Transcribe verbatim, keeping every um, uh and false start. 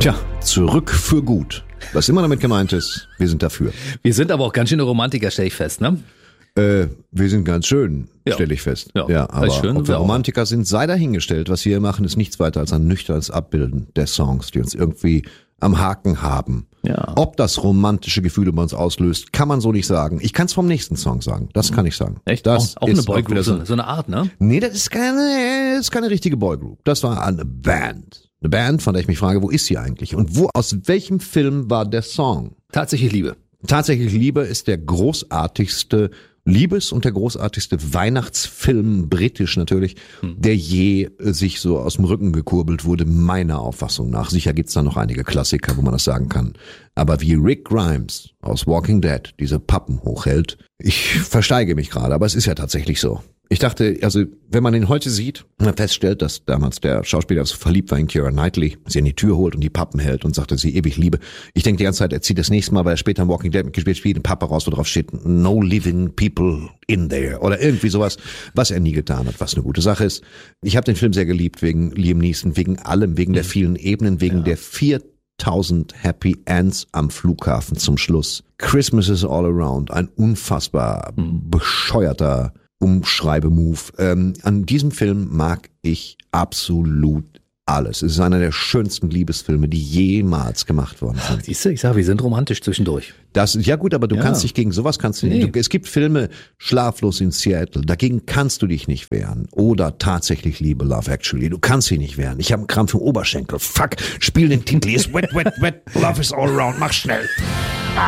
Tja, zurück für gut. Was immer damit gemeint ist, wir sind dafür. Wir sind aber auch ganz schöne Romantiker, stelle ich fest, ne? Äh, wir sind ganz schön, Ja. stelle ich fest. Ja, Ja, aber schön, ob wir wir auch. Romantiker sind, sei dahingestellt. Was wir hier machen, ist nichts weiter als ein nüchternes Abbilden der Songs, die uns irgendwie am Haken haben. Ja. Ob das romantische Gefühle bei uns auslöst, kann man so nicht sagen. Ich kann es vom nächsten Song sagen. Das kann ich sagen. Echt? Das auch, auch eine ist Boygroup, wieder so, so eine Art, ne? Nee, das ist keine, das ist keine richtige Boygroup. Das war eine Band. Eine Band, von der ich mich frage, wo ist sie eigentlich? Und wo, aus welchem Film war der Song? Tatsächlich Liebe. Tatsächlich Liebe ist der großartigste Liebes- und der großartigste Weihnachtsfilm, britisch natürlich, hm. der je äh, sich so aus dem Rücken gekurbelt wurde, meiner Auffassung nach. Sicher gibt's da noch einige Klassiker, wo man das sagen kann. Aber wie Rick Grimes aus Walking Dead diese Pappen hochhält, ich versteige mich gerade, aber es ist ja tatsächlich so. Ich dachte, also wenn man ihn heute sieht und man feststellt, dass damals der Schauspieler so verliebt war in Keira Knightley, sie an die Tür holt und die Pappen hält und sagt, dass sie ewig liebe. Ich denke die ganze Zeit, er zieht das nächste Mal, weil er später in Walking Dead mitgespielt, spielt eine Pappe raus, wo drauf steht, no living people in there oder irgendwie sowas, was er nie getan hat, was eine gute Sache ist. Ich habe den Film sehr geliebt wegen Liam Neeson, wegen allem, wegen der vielen Ebenen, wegen ja. der viertausend Happy Ends am Flughafen zum Schluss. Christmas is all around, ein unfassbar bescheuerter Umschreibe-Move. Ähm, an diesem Film mag ich absolut alles. Es ist einer der schönsten Liebesfilme, die jemals gemacht worden sind. Siehst du, ich sag, wir sind romantisch zwischendurch. Das, ja gut, aber du Ja. kannst dich gegen sowas kannst du nicht. Nee. Du, es gibt Filme, Schlaflos in Seattle, dagegen kannst du dich nicht wehren. Oder Tatsächlich Liebe, Love Actually. Du kannst dich nicht wehren. Ich habe einen Krampf im Oberschenkel. Fuck, spiel den Titel. Ist wet, wet, wet. Love is all around. Mach schnell.